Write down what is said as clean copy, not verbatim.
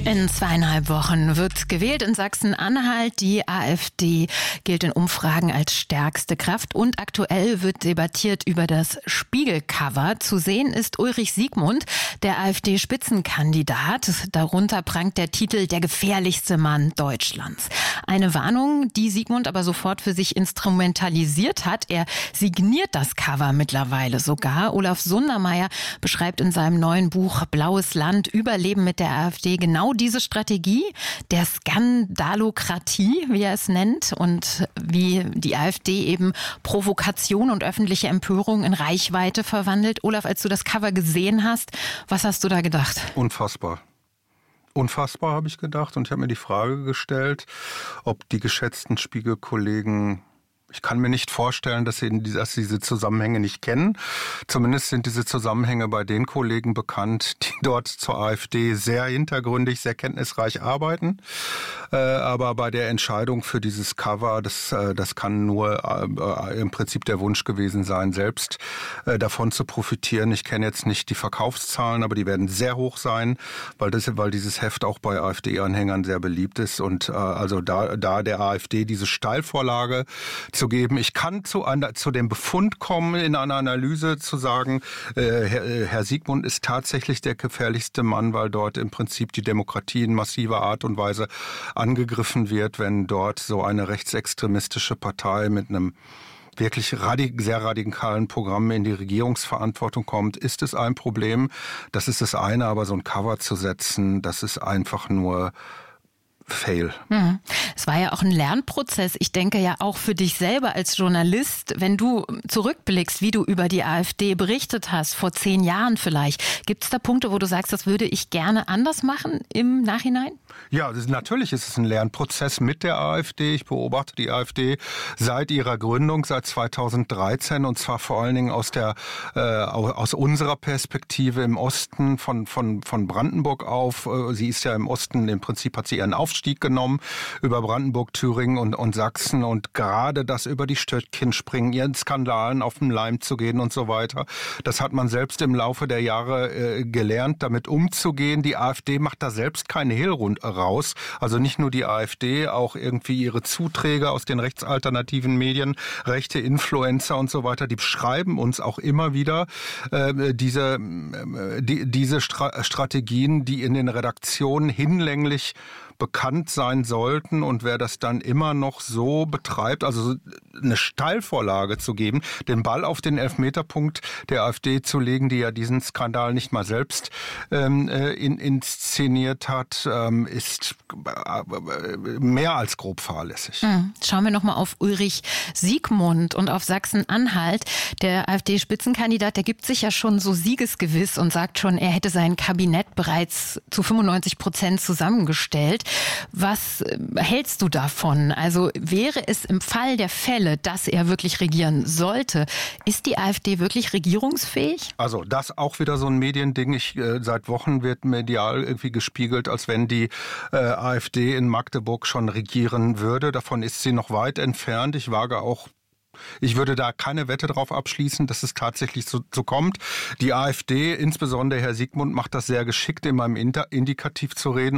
In 2,5 Wochen wird gewählt in Sachsen-Anhalt. Die AfD gilt in Umfragen als stärkste Kraft und aktuell wird debattiert über das Spiegelcover. Zu sehen ist Ulrich Siegmund, der AfD-Spitzenkandidat. Darunter prangt der Titel „Der gefährlichste Mann Deutschlands". Eine Warnung, die Siegmund aber sofort für sich instrumentalisiert hat. Er signiert das Cover mittlerweile sogar. Olaf Sundermeier beschreibt in seinem neuen Buch Blaues Land Überleben mit der AfD genau diese Strategie der Skandalokratie, wie er es nennt, und wie die AfD eben Provokation und öffentliche Empörung in Reichweite verwandelt. Olaf, als du das Cover gesehen hast, was hast du da gedacht? Unfassbar. Unfassbar, habe ich gedacht, und ich habe mir die Frage gestellt, ob die geschätzten Spiegelkollegen, ich kann mir nicht vorstellen, dass sie diese Zusammenhänge nicht kennen. Zumindest sind diese Zusammenhänge bei den Kollegen bekannt, die dort zur AfD sehr hintergründig, sehr kenntnisreich arbeiten. Aber bei der Entscheidung für dieses Cover, das kann nur im Prinzip der Wunsch gewesen sein, selbst davon zu profitieren. Ich kenne jetzt nicht die Verkaufszahlen, aber die werden sehr hoch sein, weil dieses Heft auch bei AfD-Anhängern sehr beliebt ist. Und also da der AfD diese Steilvorlage zu geben. Ich kann zu dem Befund kommen, in einer Analyse zu sagen, Herr Siegmund ist tatsächlich der gefährlichste Mann, weil dort im Prinzip die Demokratie in massiver Art und Weise angegriffen wird, wenn dort so eine rechtsextremistische Partei mit einem wirklich sehr radikalen Programm in die Regierungsverantwortung kommt. Ist es ein Problem? Das ist das eine, aber so ein Cover zu setzen, das ist einfach nur Fail. Es war ja auch ein Lernprozess. Ich denke ja auch für dich selber als Journalist, wenn du zurückblickst, wie du über die AfD berichtet hast, vor 10 Jahren vielleicht. Gibt es da Punkte, wo du sagst, das würde ich gerne anders machen im Nachhinein? Ja, natürlich ist es ein Lernprozess mit der AfD. Ich beobachte die AfD seit ihrer Gründung, seit 2013, und zwar vor allen Dingen aus unserer Perspektive im Osten von Brandenburg auf. Sie ist ja im Osten, im Prinzip hat sie ihren Aufstieg genommen über Brandenburg, Thüringen und Sachsen, und gerade das über die Stöckchen springen, ihren Skandalen auf den Leim zu gehen und so weiter. Das hat man selbst im Laufe der Jahre gelernt, damit umzugehen. Die AfD macht da selbst keine Hehl raus. Also nicht nur die AfD, auch irgendwie ihre Zuträger aus den rechtsalternativen Medien, rechte Influencer und so weiter, die beschreiben uns auch immer wieder diese Strategien, die in den Redaktionen hinlänglich bekannt sein sollten, und wer das dann immer noch so betreibt, also eine Steilvorlage zu geben, den Ball auf den Elfmeterpunkt der AfD zu legen, die ja diesen Skandal nicht mal selbst inszeniert hat, ist mehr als grob fahrlässig. Schauen wir nochmal auf Ulrich Siegmund und auf Sachsen-Anhalt. Der AfD-Spitzenkandidat, der gibt sich ja schon so siegesgewiss und sagt schon, er hätte sein Kabinett bereits zu 95% zusammengestellt. Was hältst du davon? Also wäre es im Fall der Fälle, dass er wirklich regieren sollte, ist die AfD wirklich regierungsfähig? Also das auch wieder so ein Mediending. Seit Wochen wird medial irgendwie gespiegelt, als wenn die AfD in Magdeburg schon regieren würde. Davon ist sie noch weit entfernt. Ich würde da keine Wette drauf abschließen, dass es tatsächlich so kommt. Die AfD, insbesondere Herr Siegmund, macht das sehr geschickt, immer im Indikativ zu reden.